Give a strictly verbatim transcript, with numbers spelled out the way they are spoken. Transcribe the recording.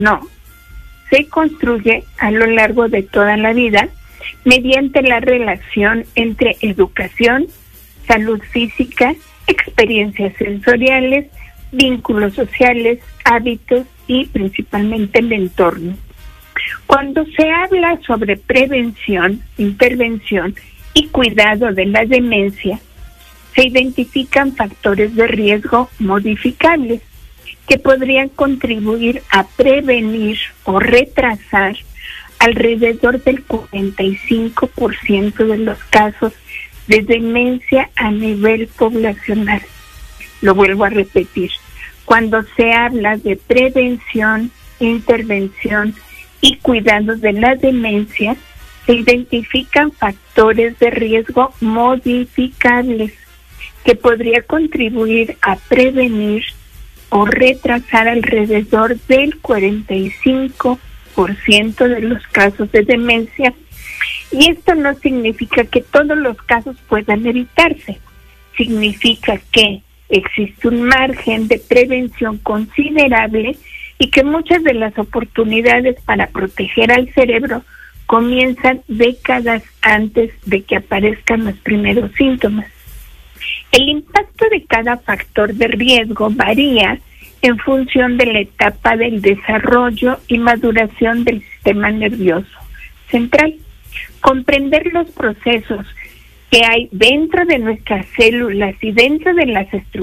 No, se construye a lo largo de toda la vida mediante la relación entre educación, salud física, experiencias sensoriales, vínculos sociales, hábitos y principalmente el entorno. Cuando se habla sobre prevención, intervención y cuidado de la demencia, se identifican factores de riesgo modificables que podrían contribuir a prevenir o retrasar alrededor del cuarenta y cinco por ciento de los casos de demencia a nivel poblacional. Lo vuelvo a repetir. Cuando se habla de prevención, intervención y cuidado de la demencia, se identifican factores de riesgo modificables que podría contribuir a prevenir o retrasar alrededor del cuarenta y cinco por ciento de los casos de demencia. Y esto no significa que todos los casos puedan evitarse. Significa que existe un margen de prevención considerable y que muchas de las oportunidades para proteger al cerebro comienzan décadas antes de que aparezcan los primeros síntomas. El impacto de cada factor de riesgo varía en función de la etapa del desarrollo y maduración del sistema nervioso central. Comprender los procesos que hay dentro de nuestras células y dentro de las estructuras